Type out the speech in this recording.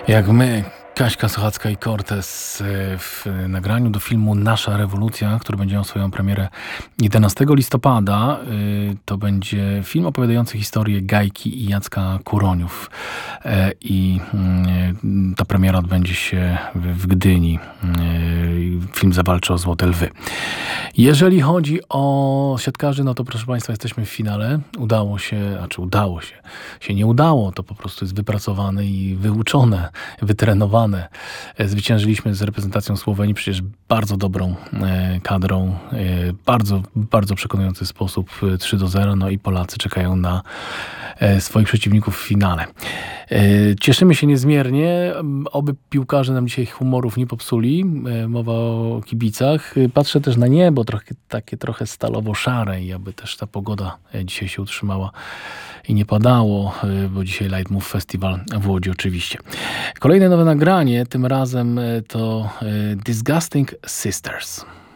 Jak my, Kaśka Sochacka i Cortez w nagraniu do filmu Nasza rewolucja, który będzie miał swoją premierę 11 listopada. To będzie film opowiadający historię Gajki i Jacka Kuroniów. I ta premiera odbędzie się w Gdyni. Film zawalczy o Złote Lwy. Jeżeli chodzi o siatkarzy, no to proszę Państwa, jesteśmy w finale. Udało się. Się nie udało, to po prostu jest wypracowane i wyuczone, wytrenowane. Zwyciężyliśmy z reprezentacją Słowenii, przecież bardzo dobrą kadrą, bardzo, bardzo przekonujący sposób 3-0, no i Polacy czekają na swoich przeciwników w finale. Cieszymy się niezmiernie, oby piłkarze nam dzisiaj humorów nie popsuli, mowa o kibicach. Patrzę też na niebo, takie trochę stalowo-szare i aby też ta pogoda dzisiaj się utrzymała i nie padało, bo dzisiaj Light Move Festival w Łodzi oczywiście. Kolejne nowe nagranie, tym razem to Disgusting Sisters.